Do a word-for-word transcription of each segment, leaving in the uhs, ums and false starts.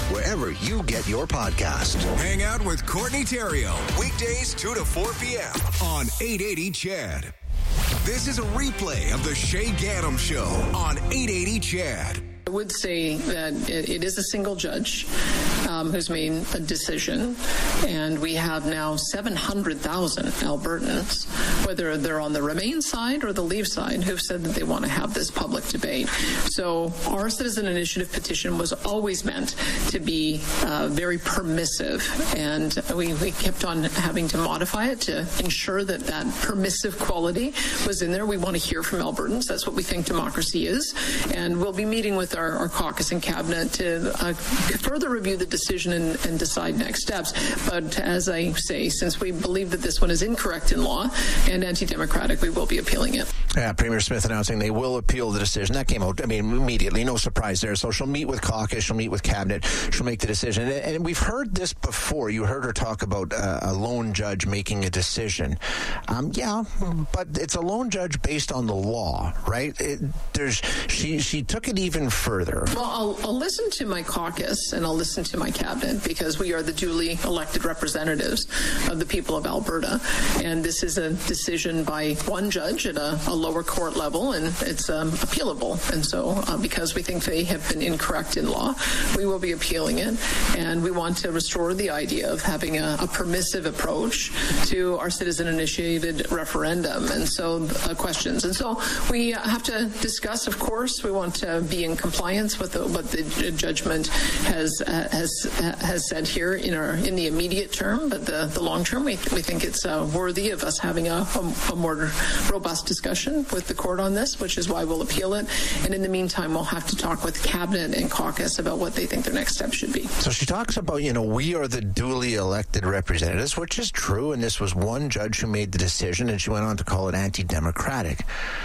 wherever you get your podcast. Hang out with Courtney Theriault, weekdays two to four p.m. on eight eighty C H E D. This is a replay of the Shay Gaddam Show on eight eighty C H E D. I would say that it, it is a single judge um, who's made a decision, and we have now seven hundred thousand Albertans, whether they're on the Remain side or the Leave side, who've said that they want to have this public debate. So our citizen initiative petition was always meant to be uh, very permissive, and we, we kept on having to modify it to ensure that that permissive quality was in there. We want to hear from Albertans. That's what we think democracy is, and we'll be meeting with our, our caucus and cabinet to uh, further review the decision and, and decide next steps. But as I say, since we believe that this one is incorrect in law and anti-democratic, we will be appealing it. Yeah, Premier Smith announcing they will appeal the decision. That came out, I mean, immediately. No surprise there. So she'll meet with caucus, she'll meet with cabinet, she'll make the decision. And, and we've heard this before. You heard her talk about uh, a lone judge making a decision. Um, yeah, but it's a lone judge based on the law, right? It, there's she she took it even further. Well, I'll, I'll listen to my caucus and I'll listen to my cabinet, because we are the duly elected representatives of the people of Alberta. And this is a decision by one judge at a, a lower court level, and it's um, appealable. And so uh, because we think they have been incorrect in law, we will be appealing it. And we want to restore the idea of having a, a permissive approach to our citizen-initiated referendum and so uh, questions. And so we have to discuss, of course, we want to be in compliance with the, what the judgment has uh, has uh, has said here in our in the immediate term, but the, the long term, we, we think it's uh, worthy of us having a, a, a more robust discussion with the court on this, which is why we'll appeal it. And in the meantime, we'll have to talk with cabinet and caucus about what they think their next step should be. So she talks about, you know, we are the duly elected representatives, which is true, and this was one judge who made the decision, and she went on to call it anti-democratic.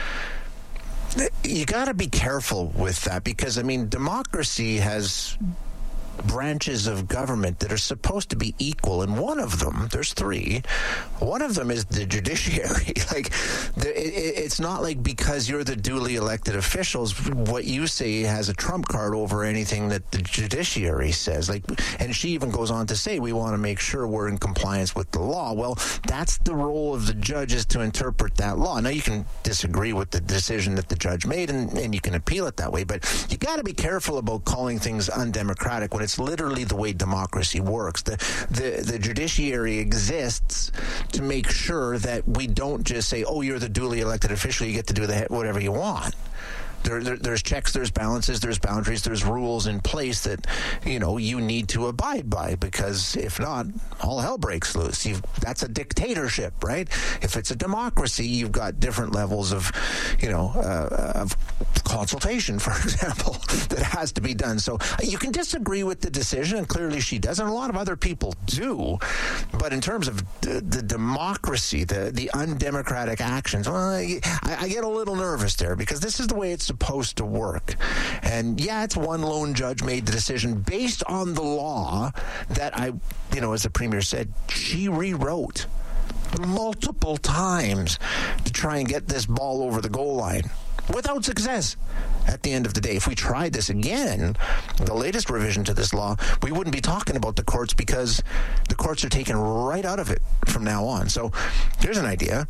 You got to be careful with that, because, I mean, democracy has branches of government that are supposed to be equal, and one of them, there's three, one of them is the judiciary. Like, the, it, it's not like because you're the duly elected officials, what you say has a trump card over anything that the judiciary says. Like, and she even goes on to say, we want to make sure we're in compliance with the law. Well, that's the role of the judge, is to interpret that law. Now, you can disagree with the decision that the judge made, and, and you can appeal it that way, but you got to be careful about calling things undemocratic when it's literally the way democracy works. The, the the judiciary exists to make sure that we don't just say, oh, you're the duly elected official, you get to do the, whatever you want. There, there, there's checks, there's balances, there's boundaries, there's rules in place that, you know, you need to abide by, because if not, all hell breaks loose. You've, that's a dictatorship, right? If it's a democracy, you've got different levels of, you know, uh, of consultation, for example, that has to be done. So you can disagree with the decision, and clearly she does, and a lot of other people do. But in terms of the, the democracy, the, the undemocratic actions, well, I, I get a little nervous there, because this is the way it's supposed to work. And yeah, it's one lone judge made the decision based on the law that I, you know, as the Premier said, she rewrote multiple times to try and get this ball over the goal line, without success. At the end of the day, if we tried this again, the latest revision to this law, we wouldn't be talking about the courts, because the courts are taken right out of it from now on. So here's an idea.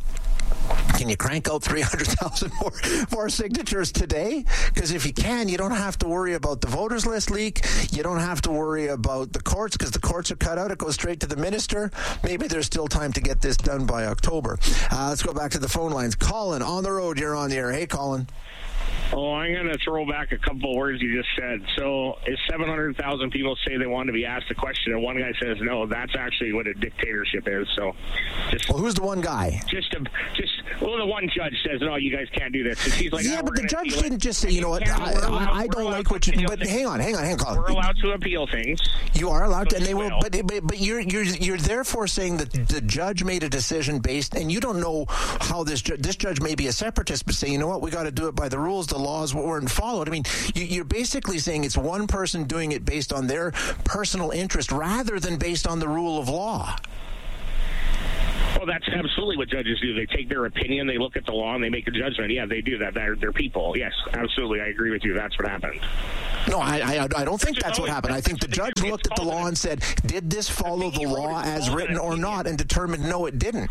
Can you crank out three hundred thousand more, more signatures today? Because if you can, you don't have to worry about the voters list leak. You don't have to worry about the courts, because the courts are cut out. It goes straight to the minister. Maybe there's still time to get this done by October. Uh, let's go back to the phone lines. Colin, on the road, you're on the air. Hey, Colin. Oh, I'm going to throw back a couple of words you just said. So if seven hundred thousand people say they want to be asked a question and one guy says no, that's actually what a dictatorship is. So just well, who's the one guy? Just a, just well, the one judge says, no, you guys can't do this. He's like, yeah, oh, but the judge didn't it. just say, you know what, I, I, I don't like what you, but hang on, hang on, hang on. We're allowed to appeal things. You are allowed to, and they will, but, but, but you're, you're, you're therefore saying that the judge made a decision based, and you don't know how this, ju- this judge may be a separatist, but say, you know what, we got to do it by the rules, the laws weren't followed. I mean, you, you're basically saying it's one person doing it based on their personal interest rather than based on the rule of law. Well, that's absolutely what judges do. They take their opinion, they look at the law, and they make a judgment. Yeah, they do that. They're, they're people. Yes, absolutely. I agree with you. That's what happened. No, I, I, I don't think that's what happened. I think the judge looked at the law and said, did this follow the law as written or not, and determined no, it didn't.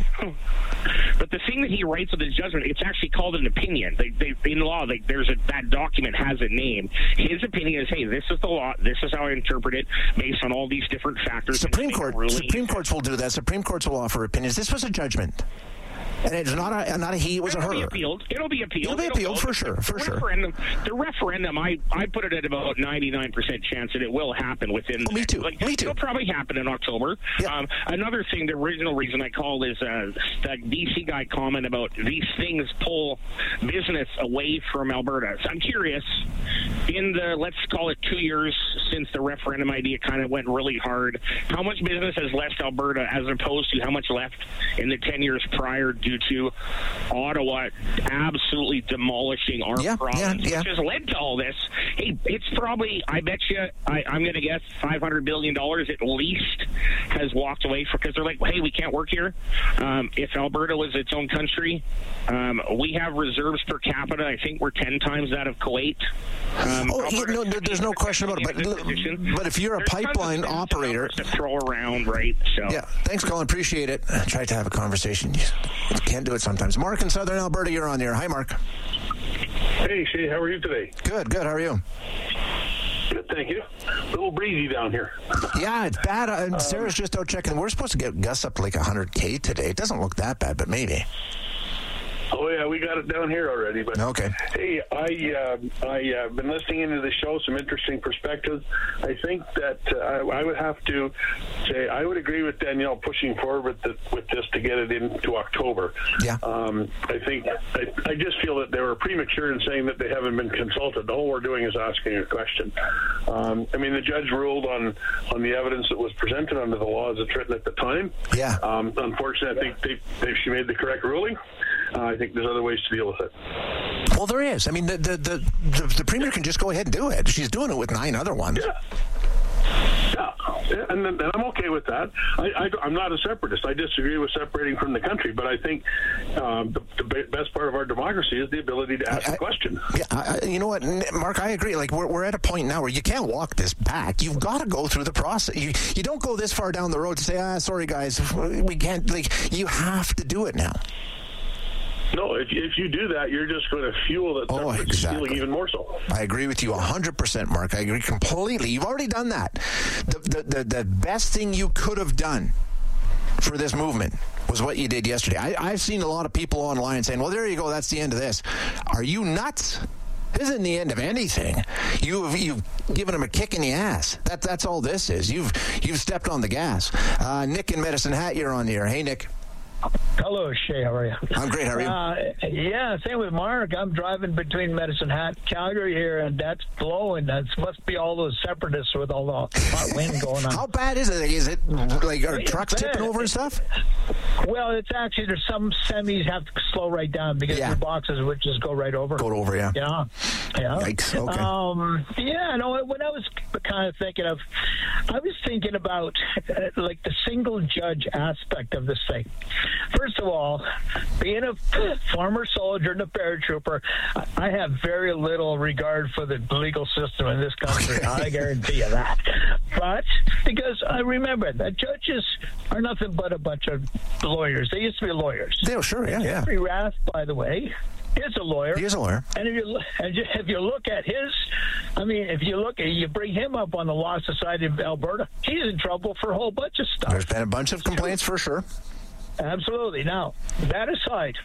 But the thing that he writes with his judgment, it's actually called an opinion. They, they, in law, they, there's a, that document has a name. His opinion is, hey, this is the law. This is how I interpret it based on all these different factors. Supreme Court, Supreme Courts will do that. Supreme Courts will offer opinions. This was a judgment. And it's not a not a he, it was It'll a her. Be appealed. It'll be appealed. It'll be It'll appealed go. for sure, for the sure. Referendum, the referendum, I, I put it at about ninety-nine percent chance that it will happen within. Oh, me too. Like, me too. It'll probably happen in October. Yep. Um, another thing, the original reason I called is uh, that D C guy comment about these things pull business away from Alberta. So I'm curious, in the, let's call it two years since the referendum idea kind of went really hard, how much business has left Alberta as opposed to how much left in the ten years prior due to Ottawa absolutely demolishing our yeah, province, yeah, yeah. which has led to all this. Hey, it's probably, I bet you, I, I'm going to guess five hundred billion dollars at least has walked away from, because they're like, hey, we can't work here. Um, if Alberta was its own country, um, we have reserves per capita. I think we're ten times that of Kuwait. Um, oh, yeah, no, no, there's no question about it. But, but if you're a there's pipeline operator, to throw around, right? So. Yeah, thanks, Colin. Appreciate it. I tried to have a conversation. You can't do it sometimes. Mark in Southern Alberta, you're on the air. Hi, Mark. Hey, Shay, how are you today? Good, good. How are you? Good, thank you. A little breezy down here. Yeah, it's bad. Uh, Sarah's just out checking. We're supposed to get gusts up to like one hundred K today. It doesn't look that bad, but maybe. Oh yeah, we got it down here already. But okay. Hey, I uh, I uh, been listening into the show. Some interesting perspectives. I think that uh, I, I would have to say I would agree with Danielle pushing forward with, the, with this to get it into October. Yeah. Um, I think I, I just feel that they were premature in saying that they haven't been consulted. All we're doing is asking a question. Um, I mean, the judge ruled on on the evidence that was presented under the law as it's written at the time. Yeah. Um, unfortunately, I think they, they, she made the correct ruling. Uh, I think there's other ways to deal with it. Well, there is. I mean, the the, the the the Premier can just go ahead and do it. She's doing it with nine other ones. Yeah. Yeah, and, and I'm okay with that. I, I, I'm not a separatist. I disagree with separating from the country, but I think um, the, the best part of our democracy is the ability to ask I, a question. Yeah, I, you know what, Mark, I agree. Like, we're, we're at a point now where you can't walk this back. You've got to go through the process. You, you don't go this far down the road to say, ah, sorry, guys, we can't. Like, you have to do it now. No, if, if you do that, you're just going to fuel the oh, exactly. even more so. I agree with you one hundred percent, Mark. I agree completely. You've already done that. The, the, the, the best thing you could have done for this movement was what you did yesterday. I, I've seen a lot of people online saying, well, there you go, that's the end of this. Are you nuts? This isn't the end of anything. You've you've given them a kick in the ass. That that's all this is. You've you've stepped on the gas. Uh, Nick in Medicine Hat, you're on the air. Hey, Nick. Hello, Shay. How are you? I'm great. How are you? Uh, yeah, same with Mark. I'm driving between Medicine Hat, Calgary here, and that's blowing. That must be all those separatists with all the hot wind going on. How bad is it? Is it like are it's trucks bad. tipping over and stuff? Well, it's actually there's some semis have to slow right down because yeah. the boxes would just go right over. Go over, yeah. Yeah. Yeah. Yikes. Okay. Um, yeah. No. When I was kind of thinking of, I was thinking about uh, like the single judge aspect of this thing. First of all, being a former soldier and a paratrooper, I have very little regard for the legal system in this country. I guarantee you that. But because I remember that judges are nothing but a bunch of lawyers. They used to be lawyers. Yeah, sure, yeah, yeah. Jeffrey Rath, by the way, is a lawyer. He is a lawyer. And if you and if you look at his, I mean, if you look at you bring him up on the Law Society of Alberta, he's in trouble for a whole bunch of stuff. There's been a bunch of complaints for sure. Absolutely. Now, that aside,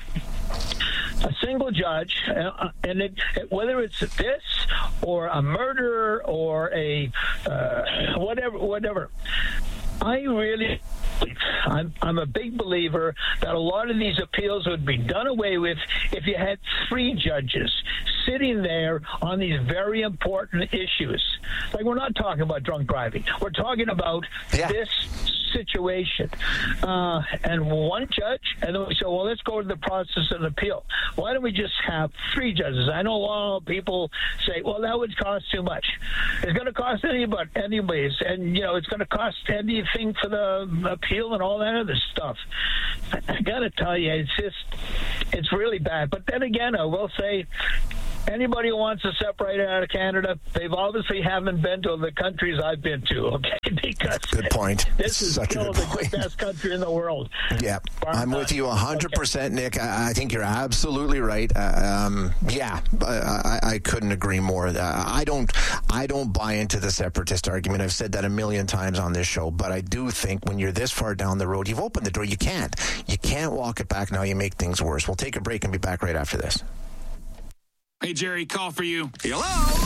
a single judge, uh, and it, whether it's this or a murderer or a uh, whatever, whatever, I really, I'm, I'm a big believer that a lot of these appeals would be done away with if you had three judges sitting there on these very important issues. Like, we're not talking about drunk driving. We're talking about yeah. this situation. Uh, and one judge, and then we say, well, let's go to the process of appeal. Why don't we just have three judges? I know a lot of people say, well, that would cost too much. It's going to cost anybody, anyways, and, you know, it's going to cost anything for the appeal and all that other stuff. I, I got to tell you, it's just, it's really bad. But then again, I will say, anybody who wants to separate out of Canada, they've obviously haven't been to the countries I've been to, okay? Because good point. This is Such still a good the point. best country in the world. Yeah, Bar I'm none. with you one hundred percent, okay. Nick. I, I think you're absolutely right. Uh, um, yeah, I, I, I couldn't agree more. Uh, I don't I don't buy into the separatist argument. I've said that a million times on this show, but I do think when you're this far down the road, you've opened the door. You can't. You can't walk it back now. You make things worse. We'll take a break and be back right after this. Hey, Jerry, call for you. Hello?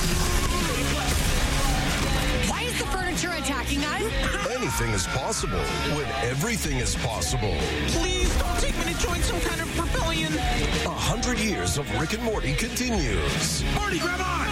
Why is the furniture attacking us? Anything is possible when everything is possible. Please don't take me to join some kind of rebellion. A hundred years of Rick and Morty continues. Morty, grab on!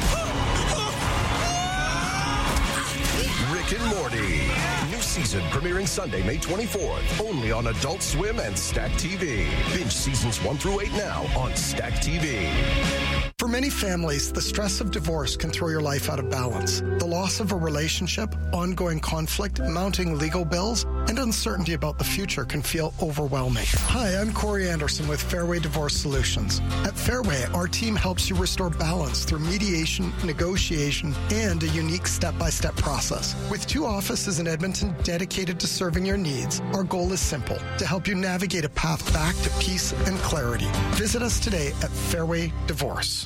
Rick and Morty. New season premiering Sunday, May twenty-fourth. Only on Adult Swim and Stack T V. Binge seasons one through eight now on Stack T V. For many families, the stress of divorce can throw your life out of balance. The loss of a relationship, ongoing conflict, mounting legal bills, and uncertainty about the future can feel overwhelming. Hi, I'm Corey Anderson with Fairway Divorce Solutions. At Fairway, our team helps you restore balance through mediation, negotiation, and a unique step-by-step process. With two offices in Edmonton dedicated to serving your needs, our goal is simple, to help you navigate a path back to peace and clarity. Visit us today at Fairway Divorce.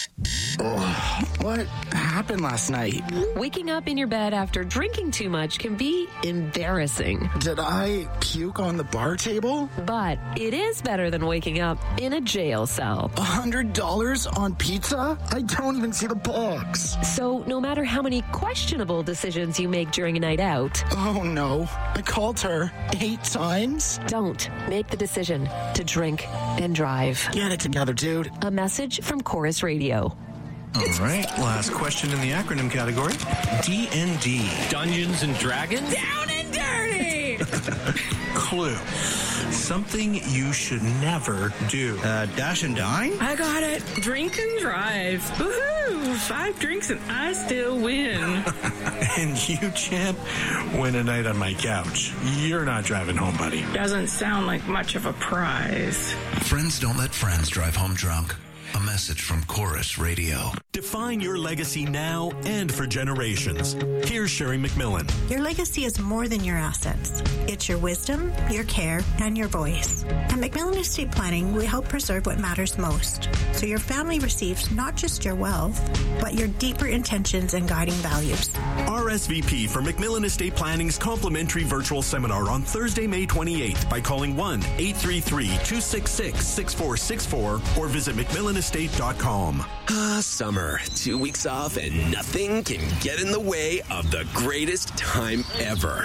Oh, what happened last night? Waking up in your bed after drinking too much can be embarrassing. Did I puke on the bar table? But it is better than waking up in a jail cell. A hundred dollars on pizza? I don't even see the box. So no matter how many questionable decisions you make during a night out... Oh no, I called her eight times? Don't make the decision to drink and drive. Get it together, dude. A message from Chorus Radio. All right, last question in the acronym category. D and D. Dungeons and Dragons? Down and dirty! Clue. Something you should never do. Uh, dash and dine? I got it. Drink and drive. Woohoo! Five drinks and I still win. And you, champ, win a night on my couch. You're not driving home, buddy. Doesn't sound like much of a prize. Friends don't let friends drive home drunk. A message from Chorus Radio. Define your legacy now and for generations. Here's Sherry McMillan. Your legacy is more than your assets. It's your wisdom, your care, and your voice. At McMillan Estate Planning, we help preserve what matters most, so your family receives not just your wealth, but your deeper intentions and guiding values. R S V P for McMillan Estate Planning's complimentary virtual seminar on Thursday, May twenty-eighth by calling one eight three three, two six six, six four six four or visit mcmillan estate dot com. Ah, summer. Two weeks off and nothing can get in the way of the greatest time ever.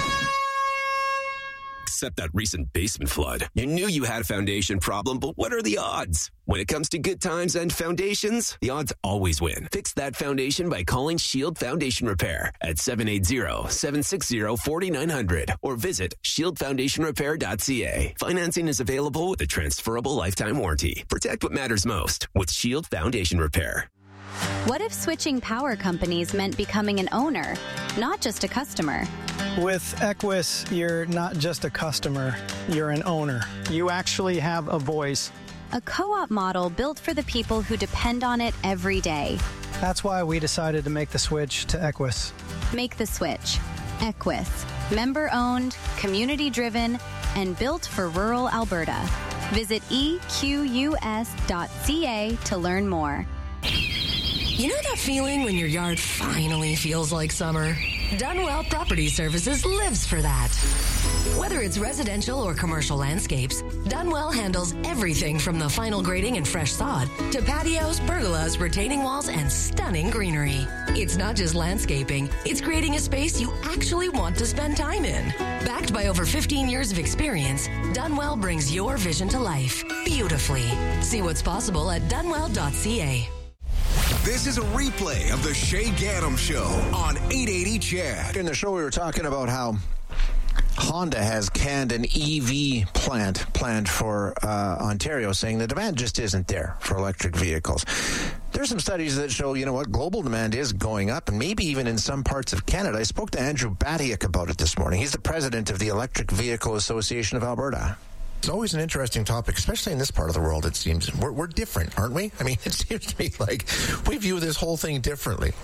Except that recent basement flood. You knew you had a foundation problem, but what are the odds? When it comes to good times and foundations, the odds always win. Fix that foundation by calling Shield Foundation Repair at seven eight zero, seven six zero, four nine zero zero or visit shield foundation repair dot c a. Financing is available with a transferable lifetime warranty. Protect what matters most with Shield Foundation Repair. What if switching power companies meant becoming an owner, not just a customer? With Equus, you're not just a customer, you're an owner. You actually have a voice. A co-op model built for the people who depend on it every day. That's why we decided to make the switch to Equus. Make the switch. Equus. Member-owned, community-driven, and built for rural Alberta. Visit e q u s dot c a to learn more. You know that feeling when your yard finally feels like summer? Dunwell Property Services lives for that. Whether it's residential or commercial landscapes, Dunwell handles everything from the final grading and fresh sod to patios, pergolas, retaining walls, and stunning greenery. It's not just landscaping, it's creating a space you actually want to spend time in. Backed by over fifteen years of experience, Dunwell brings your vision to life beautifully. See what's possible at dunwell dot c a. This is a replay of the Shay Gaddam Show on eight eighty C H E D. In the show, we were talking about how Honda has canned an E V plant planned for uh, Ontario, saying the demand just isn't there for electric vehicles. There's some studies that show, you know what, global demand is going up, and maybe even in some parts of Canada. I spoke to Andrew Batiuk about it this morning. He's the president of the Electric Vehicle Association of Alberta. It's always an interesting topic, especially in this part of the world, it seems. We're, we're different, aren't we? I mean, it seems to me like we view this whole thing differently.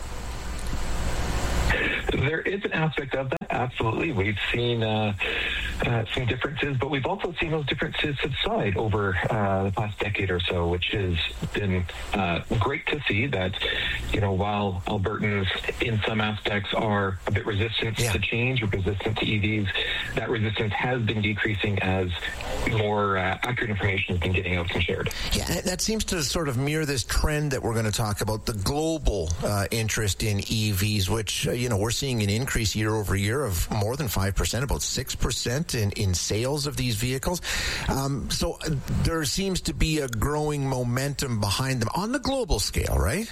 There is an aspect of that, absolutely. We've seen uh, uh, some differences, but we've also seen those differences subside over uh, the past decade or so, which has been uh, great to see that, you know, while Albertans in some aspects are a bit resistant yeah. to change or resistant to E Vs, that resistance has been decreasing as more uh, accurate information has been getting out and shared. Yeah, that seems to sort of mirror this trend that we're going to talk about, the global uh, interest in E Vs, which, uh, you know, we're seeing an increase year over year of more than five percent, about six percent in, in sales of these vehicles. Um, so uh, there seems to be a growing momentum behind them on the global scale, right?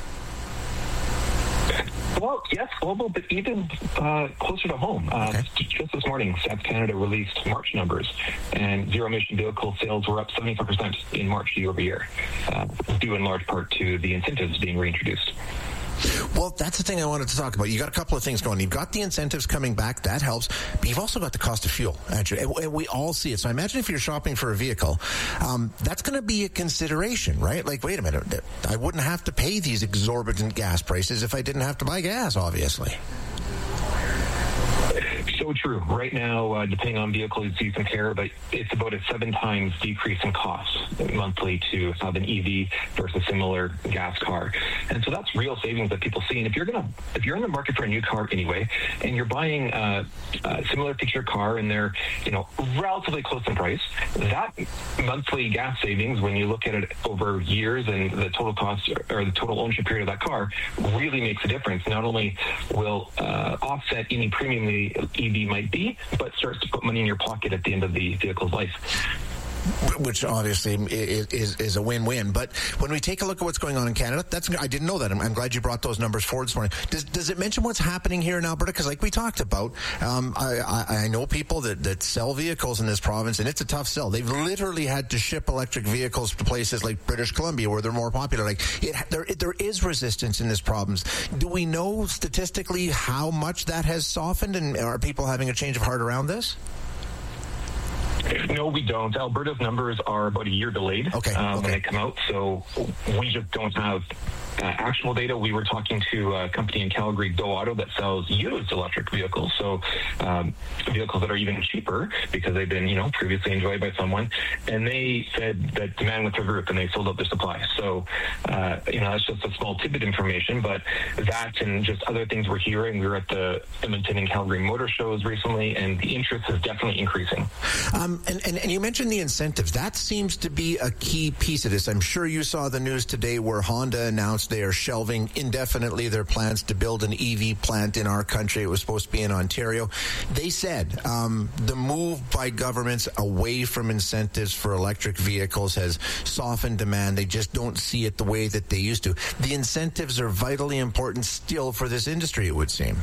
Well, yes, global, but even uh, closer to home. Uh, okay. Just this morning, Stats Canada released March numbers, and zero-emission vehicle sales were up seventy-five percent in March year over year, uh, due in large part to the incentives being reintroduced. Well, that's the thing I wanted to talk about. You got a couple of things going. You've got the incentives coming back. That helps. But you've also got the cost of fuel, actually. And we all see it. So imagine if you're shopping for a vehicle, um, that's going to be a consideration, right? Like, wait a minute. I wouldn't have to pay these exorbitant gas prices if I didn't have to buy gas, obviously. So true. Right now, uh, depending on vehicles you compare, but it's about a seven times decrease in cost monthly to have an E V versus a similar gas car. And so that's real savings that people see. And if you're gonna, if you're in the market for a new car anyway, and you're buying uh, a similar feature car and they're, you know, relatively close in price, that monthly gas savings, when you look at it over years and the total cost or the total ownership period of that car, really makes a difference. Not only will uh, offset any premium the E V might be, but starts to put money in your pocket at the end of the vehicle's life. Which obviously is, is is a win-win. But when we take a look at what's going on in Canada, that's I didn't know that. I'm, I'm glad you brought those numbers forward this morning. Does does it mention what's happening here in Alberta? Because like we talked about, um, I, I, I know people that, that sell vehicles in this province, and it's a tough sell. They've literally had to ship electric vehicles to places like British Columbia where they're more popular. Like it, there, it, there is resistance in this province. Do we know statistically how much that has softened, and are people having a change of heart around this? No, we don't. Alberta's numbers are about a year delayed okay, um, okay. when they come out, so we just don't have uh, actual data. We were talking to a company in Calgary, Go Auto, that sells used electric vehicles, so um, vehicles that are even cheaper because they've been, you know, previously enjoyed by someone, and they said that demand went through the roof and they sold out their supply. So, uh, you know, that's just a small tidbit information, but that and just other things we're hearing. We were at the Edmonton and Calgary motor shows recently, and the interest is definitely increasing. Um, and, and, and you mentioned the incentives. That seems to be a key piece of this. I'm sure you saw the news today where Honda announced they are shelving indefinitely their plans to build an E V plant in our country. It was supposed to be in Ontario. They said um, the move by governments away from incentives for electric vehicles has softened demand. They just don't see it the way that they used to. The incentives are vitally important still for this industry, it would seem.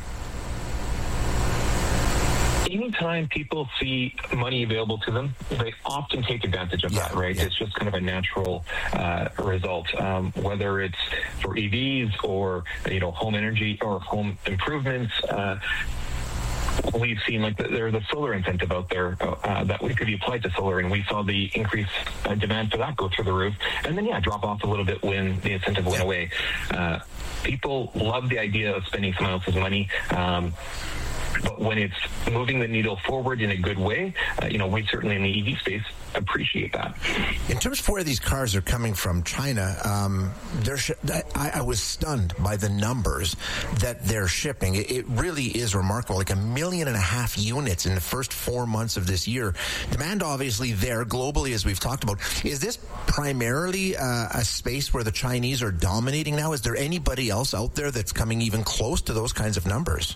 Anytime people see money available to them, they often take advantage of yeah, that, right? Yeah. It's just kind of a natural uh, result, um, whether it's for E Vs or, you know, home energy or home improvements. Uh, we've seen like the, there's a solar incentive out there uh, that could be applied to solar, and we saw the increased uh, demand for that go through the roof, and then yeah, drop off a little bit when the incentive went away. Uh, people love the idea of spending someone else's money. Um, But when it's moving the needle forward in a good way, uh, you know, we certainly in the E V space appreciate that. In terms of where these cars are coming from, China, um, they're sh- I, I was stunned by the numbers that they're shipping. It, it really is remarkable, like a million and a half units in the first four months of this year. Demand obviously there globally, as we've talked about. Is this primarily uh, a space where the Chinese are dominating now? Is there anybody else out there that's coming even close to those kinds of numbers?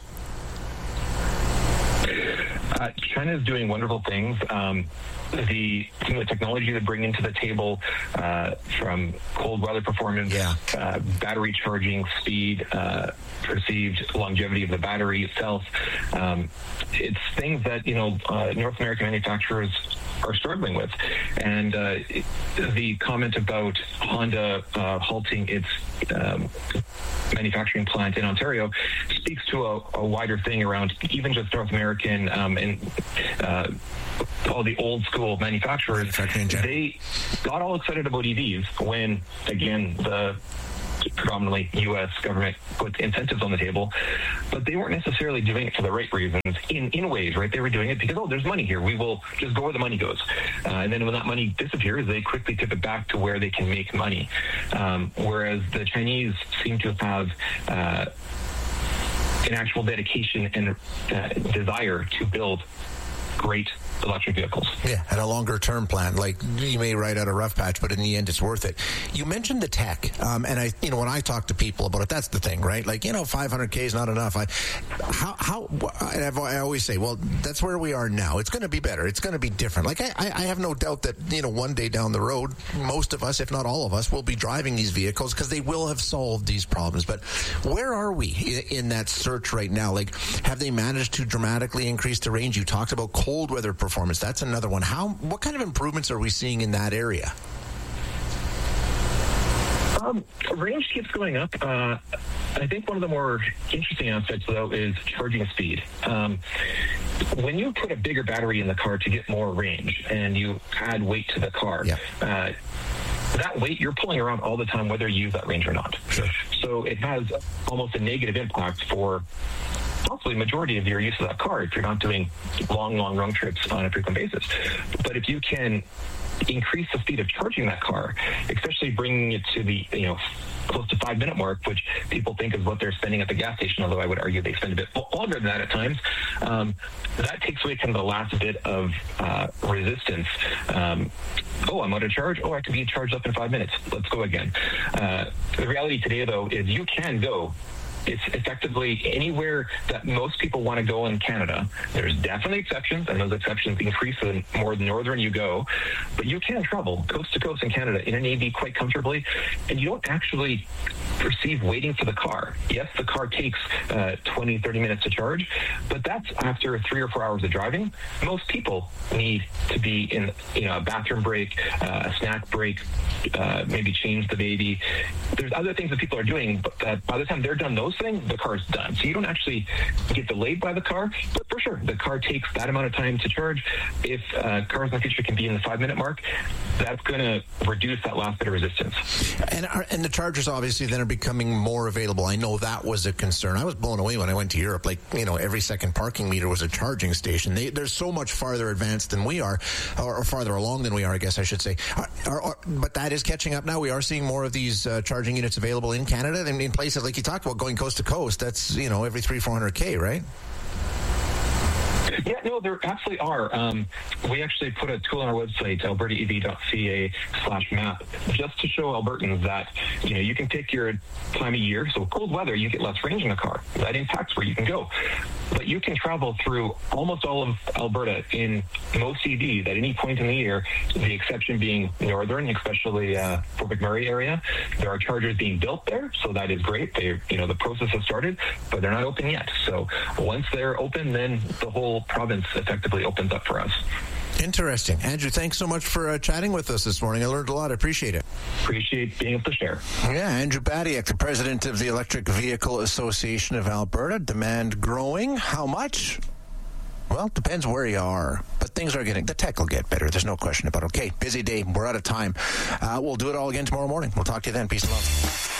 Uh, China is doing wonderful things. Um, the, some of the technology they bring into the table, uh, from cold weather performance, yeah. uh, battery charging speed, uh, perceived longevity of the battery itself. Um, it's things that, you know, uh, North American manufacturers are struggling with. And uh, the comment about Honda uh, halting its um, manufacturing plant in Ontario speaks to a, a wider thing around even just North American um, and uh, all the old school manufacturers, they got all excited about E Vs when, again, the predominantly U S government put incentives on the table, but they weren't necessarily doing it for the right reasons in, in ways, right? They were doing it because, oh, there's money here. We will just go where the money goes. Uh, and then when that money disappears, they quickly tip it back to where they can make money. Um, whereas the Chinese seem to have uh, an actual dedication and uh, desire to build great electric vehicles. Yeah, and a longer term plan. Like, you may ride out a rough patch, but in the end, it's worth it. You mentioned the tech, um, and I, you know, when I talk to people about it, that's the thing, right? Like, you know, five hundred K is not enough. I, how, how, and I've, I always say, well, that's where we are now. It's going to be better. It's going to be different. Like, I, I have no doubt that, you know, one day down the road, most of us, if not all of us, will be driving these vehicles because they will have solved these problems. But where are we in, in that search right now? Like, have they managed to dramatically increase the range? You talked about cold weather performance. That's another one. How? What kind of improvements are we seeing in that area? Um, range keeps going up. Uh, I think one of the more interesting aspects, though, is charging speed. Um, when you put a bigger battery in the car to get more range and you add weight to the car, yeah. uh, that weight you're pulling around all the time, whether you use that range or not. Sure. So it has almost a negative impact for possibly majority of your use of that car if you're not doing long, long road trips on a frequent basis. But if you can increase the speed of charging that car, especially bringing it to the, you know, close to five minute mark, which people think is what they're spending at the gas station, although I would argue they spend a bit longer than that at times. Um, that takes away kind of the last bit of uh, resistance. Um, oh, I'm out of charge. Oh, I can be charged up in five minutes. Let's go again. Uh, the reality today, though, is you can go. It's effectively anywhere that most people want to go in Canada. There's definitely exceptions, and those exceptions increase the more northern you go. But you can travel coast to coast in Canada in an E V quite comfortably, and you don't actually perceive waiting for the car. Yes, the car takes uh, twenty, thirty minutes to charge, but that's after three or four hours of driving. Most people need to be in, you know, a bathroom break, uh, a snack break, uh, maybe change the baby. There's other things that people are doing, but that by the time they're done those thing, the car's done. So you don't actually get delayed by the car, but for sure, the car takes that amount of time to charge. If uh, cars in the future can be in the five minute mark, that's going to reduce that last bit of resistance. And are, and the chargers obviously then are becoming more available. I know that was a concern. I was blown away when I went to Europe. Like, you know, every second parking meter was a charging station. They, they're so much farther advanced than we are, or, or farther along than we are, I guess I should say. Are, are, are, but that is catching up now. We are seeing more of these uh, charging units available in Canada and in places like you talked about going coast to coast. That's, you know, every three, four hundred K, right? Yeah, no, there absolutely are. Um, we actually put a tool on our website, alberta e v dot c a slash map, just to show Albertans that, you know, you can pick your time of year. So cold weather, you get less range in a car. That impacts where you can go. But you can travel through almost all of Alberta in most E Vs at any point in the year, the exception being northern, especially uh, Fort McMurray area. There are chargers being built there, so that is great. They, you know, the process has started, but they're not open yet. So once they're open, then the whole province effectively opens up for us. Interesting. Andrew, thanks so much for uh, chatting with us this morning. I learned a lot. I appreciate it. Appreciate being able to share. Yeah, Andrew Badiak, the president of the Electric Vehicle Association of Alberta. Demand growing. How much? Well, depends where you are. But things are getting, the tech will get better. There's no question about it. Okay, busy day. We're out of time. Uh, we'll do it all again tomorrow morning. We'll talk to you then. Peace and love.